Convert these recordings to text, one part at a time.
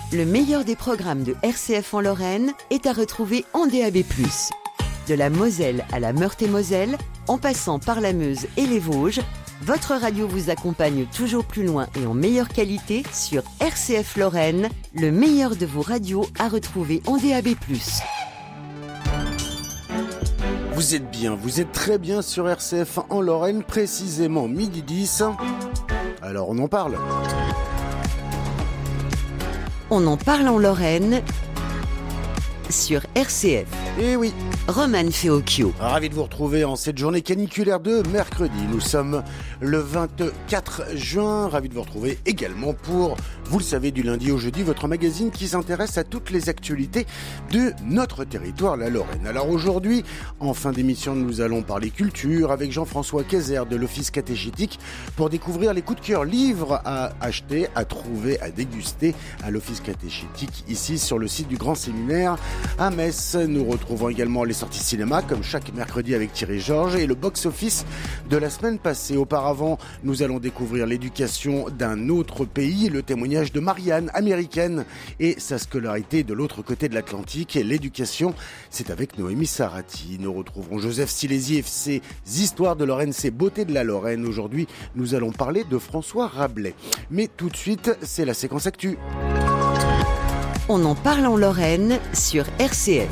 Le meilleur des programmes de RCF en Lorraine est à retrouver en DAB+. De la Moselle à la Meurthe-et-Moselle, en passant par la Meuse et les Vosges, votre radio vous accompagne toujours plus loin et en meilleure qualité sur RCF Lorraine, le meilleur de vos radios à retrouver en DAB+. Vous êtes bien, vous êtes très bien sur RCF en Lorraine, précisément midi 10. Alors on en parle. On en parle en Lorraine sur RCF. Eh oui. Romane Feocchio. Ravi de vous retrouver en cette journée caniculaire de mercredi. Nous sommes le 24 juin. Ravi de vous retrouver également pour, vous le savez, du lundi au jeudi, votre magazine qui s'intéresse à toutes les actualités de notre territoire, la Lorraine. Alors aujourd'hui, en fin d'émission, nous allons parler culture avec Jean-François Kayser de l'Office catéchétique pour découvrir les coups de cœur livres à acheter, à trouver, à déguster à l'Office catéchétique ici sur le site du Grand Séminaire à Metz. Nous retrouvons également les sorties cinéma comme chaque mercredi avec Thierry Georges et le box-office de la semaine passée. Auparavant, nous allons découvrir l'éducation d'un autre pays, le témoignage de Marianne, américaine, et sa scolarité de l'autre côté de l'Atlantique. Et l'éducation, c'est avec Noémie Sarati. Nous retrouverons Joseph Silési et ses histoires de Lorraine, ses beautés de la Lorraine. Aujourd'hui, nous allons parler de François Rabelais. Mais tout de suite, c'est la séquence actu. On en parle en Lorraine sur RCF.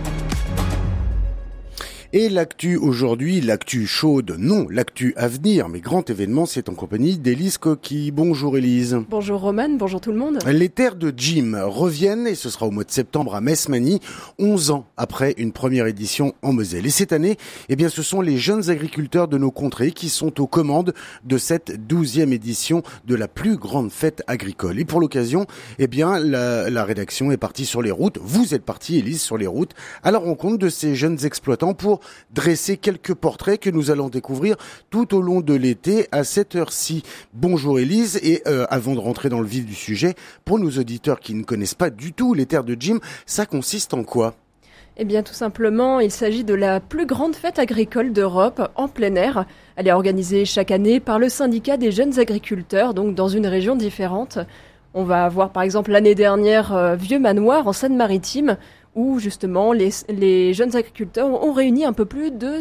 Et l'actu aujourd'hui, l'actu chaude, non, l'actu à venir, mais grand événement, c'est en compagnie d'Élise Coqui. Bonjour Élise. Bonjour Romane, bonjour tout le monde. Les terres de Jim reviennent, et ce sera au mois de septembre à Metz-Magny, 11 ans après une première édition en Moselle. Et cette année, eh bien, ce sont les jeunes agriculteurs de nos contrées qui sont aux commandes de cette 12e édition de la plus grande fête agricole. Et pour l'occasion, eh bien, la rédaction est partie sur les routes. Vous êtes partie, Élise, sur les routes, à la rencontre de ces jeunes exploitants pour dresser quelques portraits que nous allons découvrir tout au long de l'été à cette heure-ci. Bonjour Élise, et avant de rentrer dans le vif du sujet, pour nos auditeurs qui ne connaissent pas du tout les terres de Jim, ça consiste en quoi ? Eh bien tout simplement, il s'agit de la plus grande fête agricole d'Europe en plein air. Elle est organisée chaque année par le syndicat des jeunes agriculteurs, donc dans une région différente. On va avoir par exemple l'année dernière Vieux Manoir en Seine-Maritime, où justement les jeunes agriculteurs ont réuni un peu plus de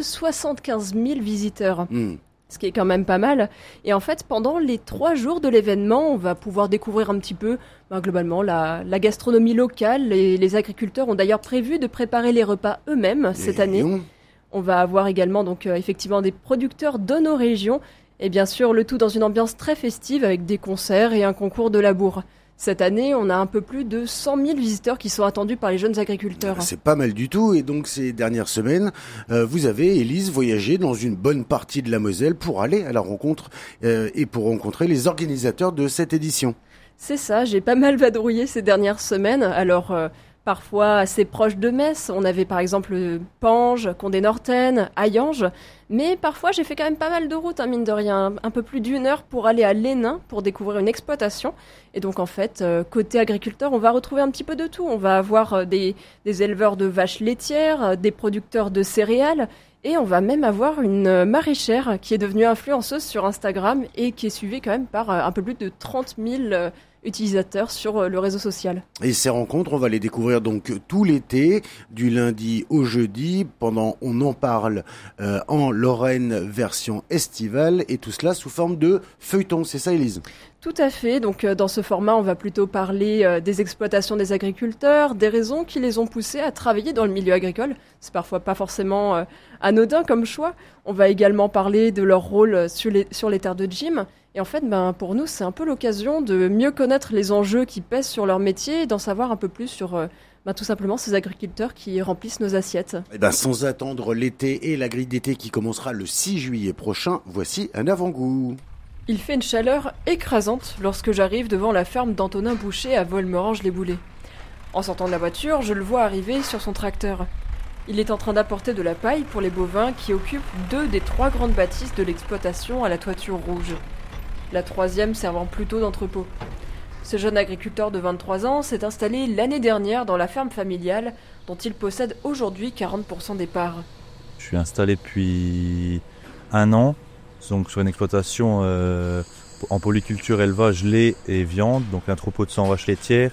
75 000 visiteurs. Ce qui est quand même pas mal. Et en fait, pendant les 3 jours de l'événement, on va pouvoir découvrir un petit peu, globalement, la gastronomie locale. Les agriculteurs ont d'ailleurs prévu de préparer les repas eux-mêmes cette année. On va avoir également donc effectivement des producteurs de nos régions. Et bien sûr, le tout dans une ambiance très festive avec des concerts et un concours de labour. Cette année, on a un peu plus de 100 000 visiteurs qui sont attendus par les jeunes agriculteurs. C'est pas mal du tout. Et donc, ces dernières semaines, vous avez, Élise, voyagé dans une bonne partie de la Moselle pour aller à la rencontre et pour rencontrer les organisateurs de cette édition. C'est ça, j'ai pas mal vadrouillé ces dernières semaines. Alors, parfois assez proche de Metz, on avait par exemple Pange, Condé-Northaine, Hayange. Mais parfois, j'ai fait quand même pas mal de routes, mine de rien. Un peu plus d'1 heure pour aller à Lénin pour découvrir une exploitation. Et donc, en fait, côté agriculteur, on va retrouver un petit peu de tout. On va avoir des éleveurs de vaches laitières, des producteurs de céréales. Et on va même avoir une maraîchère qui est devenue influenceuse sur Instagram et qui est suivie quand même par un peu plus de 30 000 utilisateurs sur le réseau social. Et ces rencontres, on va les découvrir donc tout l'été, du lundi au jeudi, pendant On en parle en Lorraine version estivale, et tout cela sous forme de feuilleton, c'est ça Élise ? Tout à fait, donc dans ce format, on va plutôt parler des exploitations des agriculteurs, des raisons qui les ont poussés à travailler dans le milieu agricole. C'est parfois pas forcément anodin comme choix. On va également parler de leur rôle sur les terres de Jim. Et en fait, pour nous, c'est un peu l'occasion de mieux connaître les enjeux qui pèsent sur leur métier et d'en savoir un peu plus sur tout simplement ces agriculteurs qui remplissent nos assiettes. Et sans attendre l'été et la grille d'été qui commencera le 6 juillet prochain, voici un avant-goût. Il fait une chaleur écrasante lorsque j'arrive devant la ferme d'Antonin Boucher à Volmerange-les-Boulets. En sortant de la voiture, je le vois arriver sur son tracteur. Il est en train d'apporter de la paille pour les bovins qui occupent 2 des 3 grandes bâtisses de l'exploitation à la toiture rouge. La 3e servant plutôt d'entrepôt. Ce jeune agriculteur de 23 ans s'est installé l'année dernière dans la ferme familiale dont il possède aujourd'hui 40% des parts. Je suis installé depuis 1 an, donc sur une exploitation en polyculture, élevage, lait et viande, donc un troupeau de 100 vaches laitières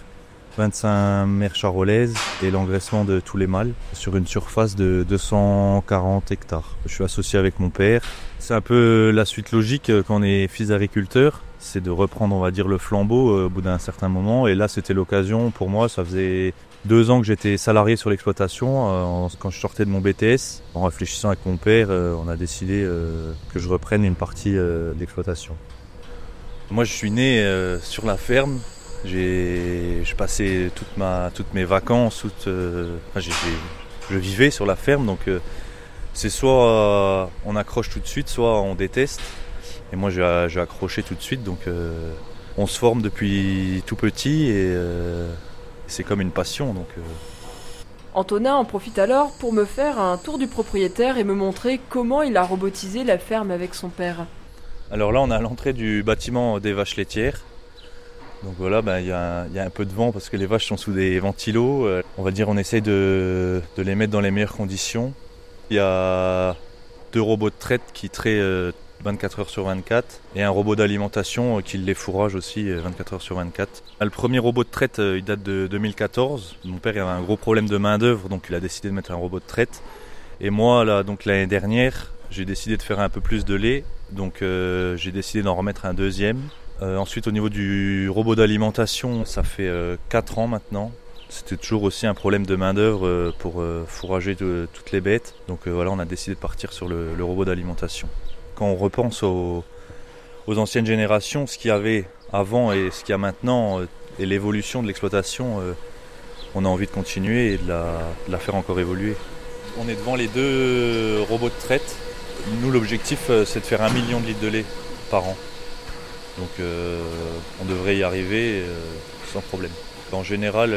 25 mères charolaises et l'engraissement de tous les mâles sur une surface de 240 hectares. Je suis associé avec mon père. C'est un peu la suite logique quand on est fils d'agriculteur, c'est de reprendre, on va dire, le flambeau au bout d'un certain moment. Et là, c'était l'occasion pour moi. Ça faisait 2 ans que j'étais salarié sur l'exploitation. Quand je sortais de mon BTS, en réfléchissant avec mon père, on a décidé que je reprenne une partie de l'exploitation. Moi, je suis né sur la ferme. J'ai passé toutes mes vacances, je vivais sur la ferme, donc c'est soit on accroche tout de suite, soit on déteste. Et moi j'ai accroché tout de suite, donc on se forme depuis tout petit et c'est comme une passion. Antonin en profite alors pour me faire un tour du propriétaire et me montrer comment il a robotisé la ferme avec son père. Alors là on est à l'entrée du bâtiment des vaches laitières. Donc voilà, il y a un peu de vent parce que les vaches sont sous des ventilos. On va dire on essaye de les mettre dans les meilleures conditions. Il y a 2 robots de traite qui traient 24 heures sur 24 et un robot d'alimentation qui les fourrage aussi 24 heures sur 24. Le premier robot de traite il date de 2014. Mon père avait un gros problème de main d'œuvre, donc il a décidé de mettre un robot de traite. Et moi là, donc l'année dernière, j'ai décidé de faire un peu plus de lait, donc j'ai décidé d'en remettre un deuxième. Ensuite au niveau du robot d'alimentation, ça fait 4 ans maintenant. C'était toujours aussi un problème de main d'œuvre pour fourrager toutes les bêtes. Donc voilà, on a décidé de partir sur le robot d'alimentation. Quand on repense aux anciennes générations, ce qu'il y avait avant et ce qu'il y a maintenant, et l'évolution de l'exploitation, on a envie de continuer et de la faire encore évoluer. On est devant les 2 robots de traite. Nous, l'objectif, c'est de faire 1 million de litres de lait par an. Donc on devrait y arriver sans problème. En général,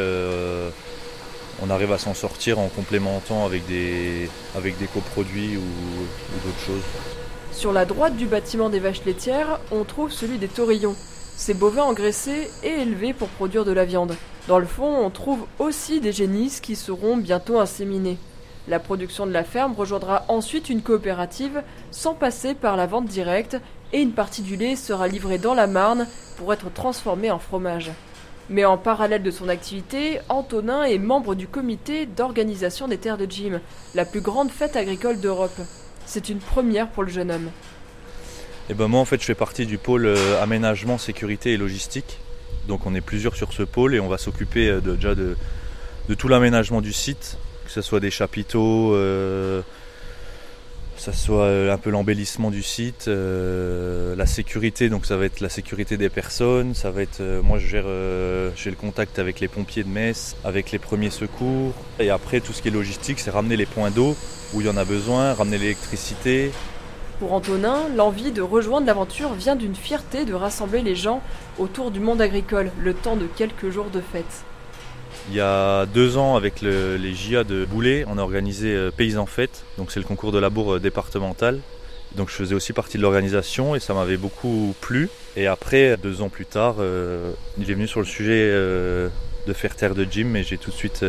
on arrive à s'en sortir en complémentant avec des coproduits ou d'autres choses. Sur la droite du bâtiment des vaches laitières, on trouve celui des taurillons. Ces bovins engraissés et élevés pour produire de la viande. Dans le fond, on trouve aussi des génisses qui seront bientôt inséminées. La production de la ferme rejoindra ensuite une coopérative sans passer par la vente directe et une partie du lait sera livrée dans la Marne pour être transformée en fromage. Mais en parallèle de son activité, Antonin est membre du comité d'organisation des terres de Gym, la plus grande fête agricole d'Europe. C'est une première pour le jeune homme. Et moi en fait je fais partie du pôle aménagement, sécurité et logistique. Donc on est plusieurs sur ce pôle et on va s'occuper déjà de tout l'aménagement du site, que ce soit des chapiteaux, que ce soit un peu l'embellissement du site, la sécurité, donc ça va être la sécurité des personnes, ça va être, moi j'ai le contact avec les pompiers de Metz, avec les premiers secours, et après tout ce qui est logistique, c'est ramener les points d'eau où il y en a besoin, ramener l'électricité. Pour Antonin, l'envie de rejoindre l'aventure vient d'une fierté de rassembler les gens autour du monde agricole, le temps de quelques jours de fête. Il y a 2 ans, avec les JA de Boulay, on a organisé Paysans Fête, donc c'est le concours de labour départemental. Donc je faisais aussi partie de l'organisation et ça m'avait beaucoup plu. Et après, 2 ans plus tard, il est venu sur le sujet de faire terre de gym et j'ai tout de suite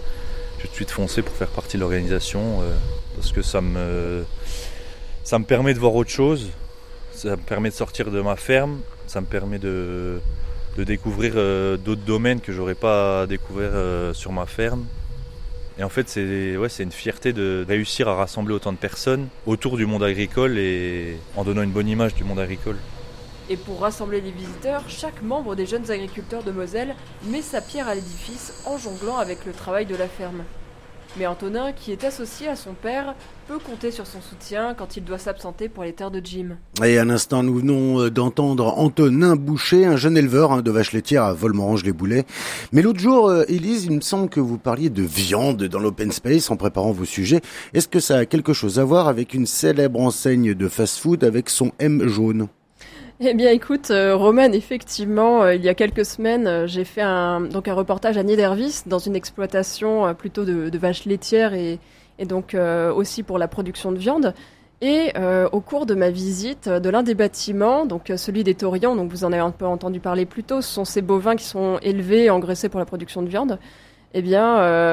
foncé pour faire partie de l'organisation parce que ça me permet de voir autre chose, ça me permet de sortir de ma ferme, ça me permet de découvrir d'autres domaines que j'aurais pas à découvrir sur ma ferme. Et en fait, c'est une fierté de réussir à rassembler autant de personnes autour du monde agricole et en donnant une bonne image du monde agricole. Et pour rassembler les visiteurs, chaque membre des jeunes agriculteurs de Moselle met sa pierre à l'édifice en jonglant avec le travail de la ferme. Mais Antonin, qui est associé à son père, peut compter sur son soutien quand il doit s'absenter pour les terres de Gym. Et à l'instant, nous venons d'entendre Antonin Boucher, un jeune éleveur de vaches laitières à Volmorange-les-Boulets. Mais l'autre jour, Élise, il me semble que vous parliez de viande dans l'open space en préparant vos sujets. Est-ce que ça a quelque chose à voir avec une célèbre enseigne de fast-food avec son M jaune ? Eh bien écoute, Roman, effectivement, il y a quelques semaines, j'ai fait un reportage à Niederwies dans une exploitation plutôt de vaches laitières et donc aussi pour la production de viande. Et au cours de ma visite de l'un des bâtiments, donc celui des taurillons, donc vous en avez un peu entendu parler plus tôt, ce sont ces bovins qui sont élevés et engraissés pour la production de viande. Eh bien,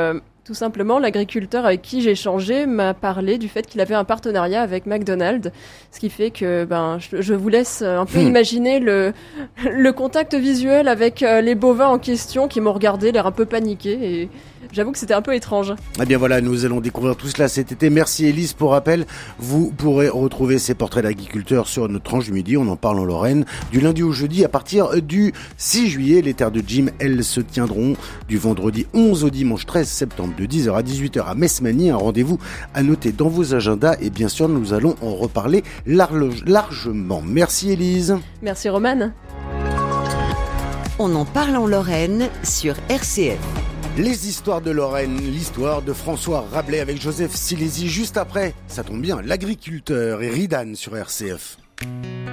Tout simplement, l'agriculteur avec qui j'ai échangé m'a parlé du fait qu'il avait un partenariat avec McDonald's, ce qui fait que je vous laisse un peu imaginer le contact visuel avec les bovins en question qui m'ont regardé, l'air un peu paniqué, et j'avoue que c'était un peu étrange. Eh bien voilà, nous allons découvrir tout cela cet été. Merci Élise. Pour rappel, vous pourrez retrouver ces portraits d'agriculteurs sur notre tranche du midi. On en parle en Lorraine du lundi au jeudi à partir du 6 juillet. Les terres de Jim, elles se tiendront du vendredi 11 au dimanche 13 septembre de 10h à 18h à Mesmanie. Un rendez-vous à noter dans vos agendas et bien sûr, nous allons en reparler largement. Merci Élise. Merci Romane. On en parle en Lorraine sur RCF. Les histoires de Lorraine, l'histoire de François Rabelais avec Joseph Silési juste après. Ça tombe bien, l'agriculteur et Ridan sur RCF.